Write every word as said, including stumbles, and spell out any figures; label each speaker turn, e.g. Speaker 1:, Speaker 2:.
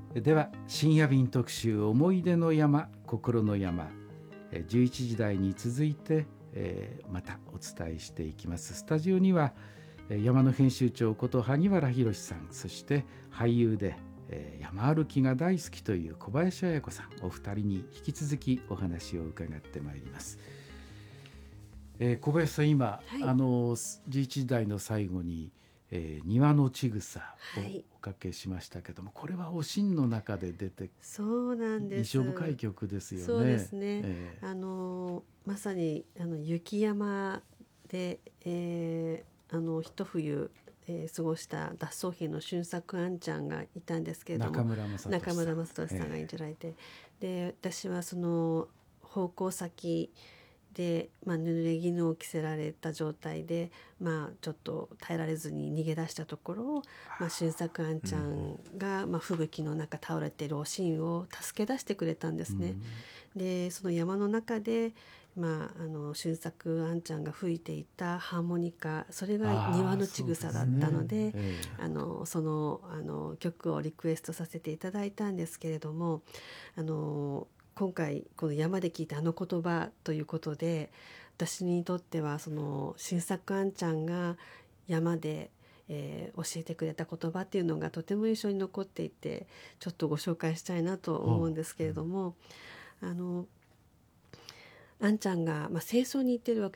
Speaker 1: では深夜便特集、思い出の山心の山、じゅういちじ台に続いて、えー、またお伝えしていきます。スタジオには山の編集長こと萩原博さん、そして俳優で、えー、山歩きが大好きという小林綾子さん、お二人に引き続きお話を伺ってまいります。えー、小林さん、今、はい、あのじゅういちじ台の最後に、えー、庭のちぐさをおかけしましたけども、はい、これはおしんの中で出て、
Speaker 2: そうなんです、
Speaker 1: 印象深い曲ですよね。
Speaker 2: そうですね、
Speaker 1: えー、
Speaker 2: あのまさにあの雪山で、えー、あの一冬、えー、過ごした脱走兵の俊作あんちゃんがいたんですけれども、
Speaker 1: 中村雅俊さん
Speaker 2: 中村雅俊さんが演じられて、えー、で私はその奉公先で、まあ、濡れ衣を着せられた状態で、まあ、ちょっと耐えられずに逃げ出したところを、まあ、俊作あんちゃんが、まあ、吹雪の中倒れているおしんを助け出してくれたんですね。うん、でその山の中で、まあ、あの俊作あんちゃんが吹いていたハーモニカ、それが庭のちぐさだったので、そ、ねえー、あのそのあの曲をリクエストさせていただいたんですけれども、あの今回この山で聞いたあの言葉ということで、私にとってはその俊作あんちゃんが山で、えー、教えてくれた言葉っていうのがとても印象に残っていて、ちょっとご紹介したいなと思うんですけれども、うん、あのあんちゃんが、まあ、清掃に行ってるわ